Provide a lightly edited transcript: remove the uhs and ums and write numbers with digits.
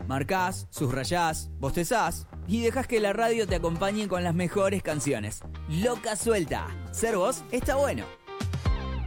Marcás, subrayás, bostezás y dejás que la radio te acompañe con las mejores canciones. Loca Suelta. Ser vos está bueno.